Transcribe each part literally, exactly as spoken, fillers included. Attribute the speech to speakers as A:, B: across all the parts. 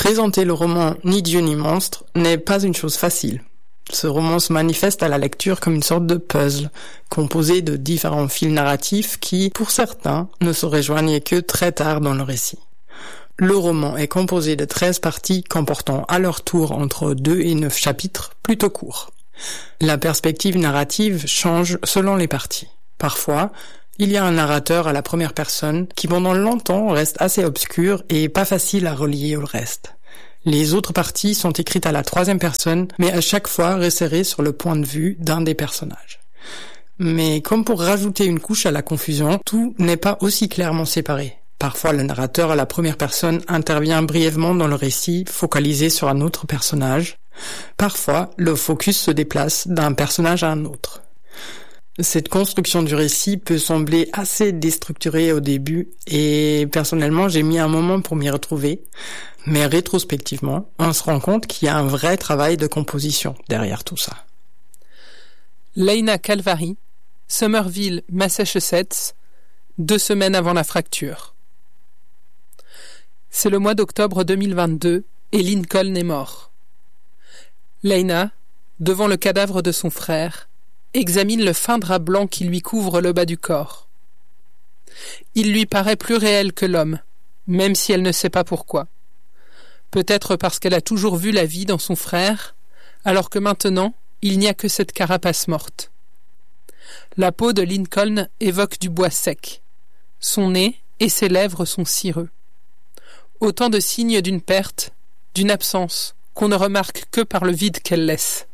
A: Présenter le roman Ni Dieu ni monstre n'est pas une chose facile. Ce roman se manifeste à la lecture comme une sorte de puzzle, composé de différents fils narratifs qui, pour certains, ne se rejoignent que très tard dans le récit. Le roman est composé de treize parties comportant à leur tour entre deux et neuf chapitres plutôt courts. La perspective narrative change selon les parties. Parfois, il y a un narrateur à la première personne qui pendant longtemps reste assez obscur et pas facile à relier au reste. Les autres parties sont écrites à la troisième personne, mais à chaque fois resserrées sur le point de vue d'un des personnages. Mais comme pour rajouter une couche à la confusion, tout n'est pas aussi clairement séparé. Parfois, le narrateur à la première personne intervient brièvement dans le récit, focalisé sur un autre personnage. Parfois, le focus se déplace d'un personnage à un autre. Cette construction du récit peut sembler assez déstructurée au début et personnellement j'ai mis un moment pour m'y retrouver, mais rétrospectivement on se rend compte qu'il y a un vrai travail de composition derrière tout ça.
B: Laina Calvary, Somerville, Massachusetts, deux semaines avant la fracture. C'est le mois d'octobre deux mille vingt-deux et Lincoln est mort. Laina, devant le cadavre de son frère, examine le fin drap blanc qui lui couvre le bas du corps. Il lui paraît plus réel que l'homme, même si elle ne sait pas pourquoi. Peut-être parce qu'elle a toujours vu la vie dans son frère, alors que maintenant, il n'y a que cette carapace morte. La peau de Lincoln évoque du bois sec. Son nez et ses lèvres sont cireux. Autant de signes d'une perte, d'une absence, qu'on ne remarque que par le vide qu'elle laisse.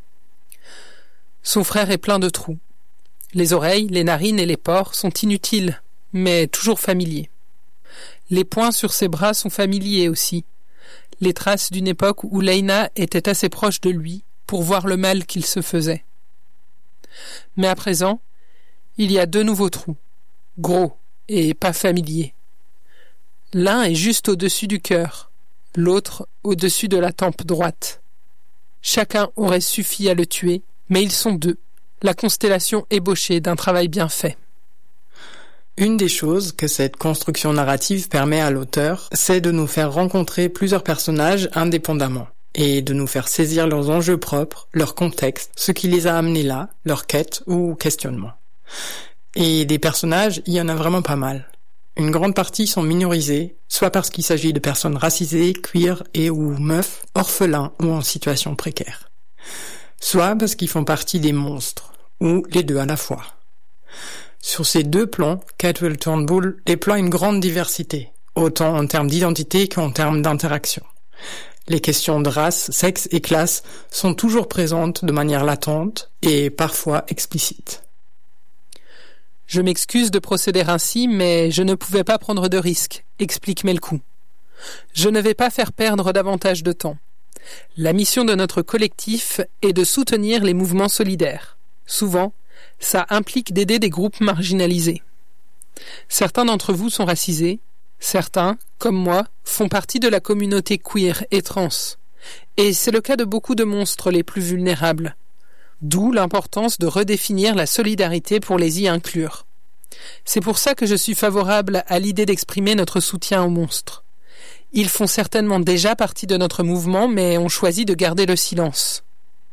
B: Son frère est plein de trous. Les oreilles, les narines et les pores sont inutiles, mais toujours familiers. Les points sur ses bras sont familiers aussi. Les traces d'une époque où Laina était assez proche de lui pour voir le mal qu'il se faisait. Mais à présent, il y a deux nouveaux trous, gros et pas familiers. L'un est juste au-dessus du cœur, l'autre au-dessus de la tempe droite. Chacun aurait suffi à le tuer, mais ils sont deux, la constellation ébauchée d'un travail bien fait.
A: Une des choses que cette construction narrative permet à l'auteur, c'est de nous faire rencontrer plusieurs personnages indépendamment, et de nous faire saisir leurs enjeux propres, leur contexte, ce qui les a amenés là, leurs quêtes ou questionnements. Et des personnages, il y en a vraiment pas mal. Une grande partie sont minorisés, soit parce qu'il s'agit de personnes racisées, queer et ou meufs, orphelins ou en situation précaire. Soit parce qu'ils font partie des monstres, ou les deux à la fois. Sur ces deux plans, Caldwell Turnbull déploie une grande diversité, autant en termes d'identité qu'en termes d'interaction. Les questions de race, sexe et classe sont toujours présentes de manière latente et parfois explicites.
B: Je m'excuse de procéder ainsi, mais je ne pouvais pas prendre de risques, explique Melkou. Je ne vais pas faire perdre davantage de temps. La mission de notre collectif est de soutenir les mouvements solidaires. Souvent, ça implique d'aider des groupes marginalisés. Certains d'entre vous sont racisés, certains, comme moi, font partie de la communauté queer et trans. Et c'est le cas de beaucoup de monstres les plus vulnérables. D'où l'importance de redéfinir la solidarité pour les y inclure. C'est pour ça que je suis favorable à l'idée d'exprimer notre soutien aux monstres. Ils font certainement déjà partie de notre mouvement, mais ont choisi de garder le silence.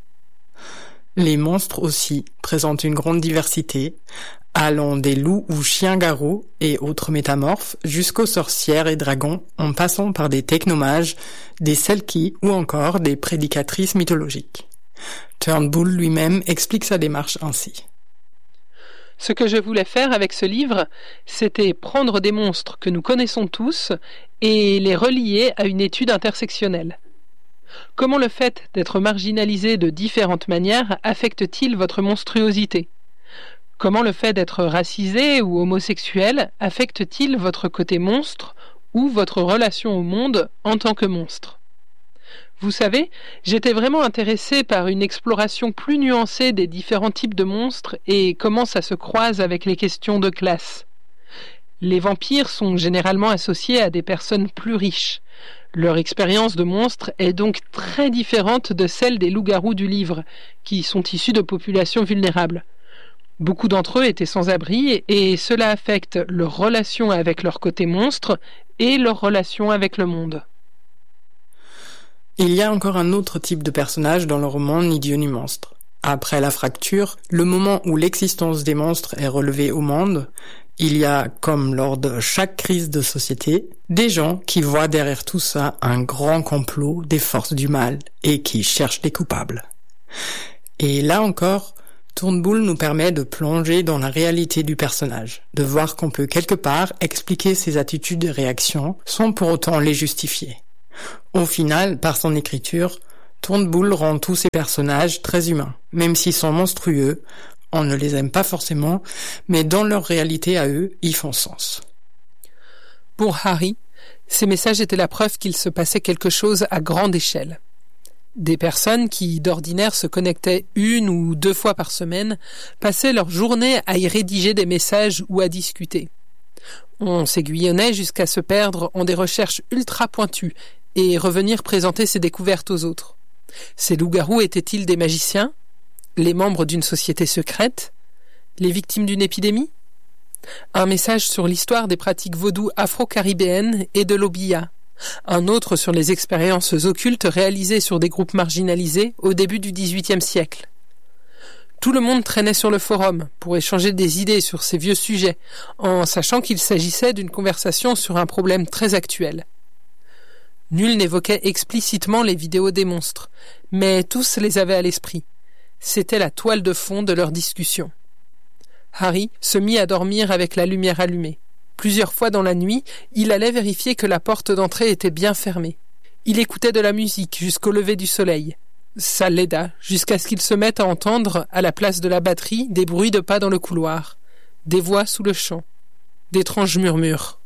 A: Les monstres aussi présentent une grande diversité, allant des loups ou chiens-garous et autres métamorphes jusqu'aux sorcières et dragons, en passant par des technomages, des selkies ou encore des prédicatrices mythologiques. Turnbull lui-même explique sa démarche ainsi.
B: Ce que je voulais faire avec ce livre, c'était prendre des monstres que nous connaissons tous et les relier à une étude intersectionnelle. Comment le fait d'être marginalisé de différentes manières affecte-t-il votre monstruosité ? Comment le fait d'être racisé ou homosexuel affecte-t-il votre côté monstre ou votre relation au monde en tant que monstre ? Vous savez, j'étais vraiment intéressé par une exploration plus nuancée des différents types de monstres et comment ça se croise avec les questions de classe. Les vampires sont généralement associés à des personnes plus riches. Leur expérience de monstre est donc très différente de celle des loups-garous du livre, qui sont issus de populations vulnérables. Beaucoup d'entre eux étaient sans-abri et cela affecte leur relation avec leur côté monstre et leur relation avec le monde.
A: Il y a encore un autre type de personnage dans le roman Ni Dieu ni monstre. Après la fracture, le moment où l'existence des monstres est relevée au monde, il y a, comme lors de chaque crise de société, des gens qui voient derrière tout ça un grand complot des forces du mal et qui cherchent des coupables. Et là encore, Turnbull nous permet de plonger dans la réalité du personnage, de voir qu'on peut quelque part expliquer ses attitudes et réactions sans pour autant les justifier. Au final, par son écriture, Turnbull rend tous ces personnages très humains, même s'ils sont monstrueux, on ne les aime pas forcément, mais dans leur réalité à eux, ils font sens.
B: Pour Harry, ces messages étaient la preuve qu'il se passait quelque chose à grande échelle. Des personnes qui, d'ordinaire, se connectaient une ou deux fois par semaine, passaient leur journée à y rédiger des messages ou à discuter. On s'aiguillonnait jusqu'à se perdre en des recherches ultra pointues et revenir présenter ses découvertes aux autres. Ces loups-garous étaient-ils des magiciens ? Les membres d'une société secrète ? Les victimes d'une épidémie ? Un message sur l'histoire des pratiques vaudou afro-caribéennes et de l'Obia. Un autre sur les expériences occultes réalisées sur des groupes marginalisés au début du dix-huitième siècle. Tout le monde traînait sur le forum pour échanger des idées sur ces vieux sujets, en sachant qu'il s'agissait d'une conversation sur un problème très actuel. Nul n'évoquait explicitement les vidéos des monstres, mais tous les avaient à l'esprit. C'était la toile de fond de leur discussion. Harry se mit à dormir avec la lumière allumée. Plusieurs fois dans la nuit, il allait vérifier que la porte d'entrée était bien fermée. Il écoutait de la musique jusqu'au lever du soleil. Ça l'aida, jusqu'à ce qu'il se mette à entendre, à la place de la batterie, des bruits de pas dans le couloir, des voix sous le champ, d'étranges murmures.